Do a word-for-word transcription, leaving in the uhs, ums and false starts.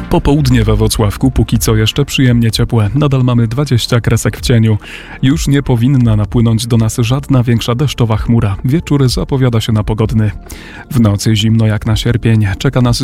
Popołudnie we Wrocławku póki co jeszcze przyjemnie ciepłe. Nadal mamy dwadzieścia kresek w cieniu. Już nie powinna napłynąć do nas żadna większa deszczowa chmura. Wieczór zapowiada się na pogodny. W nocy zimno jak na sierpień. Czeka nas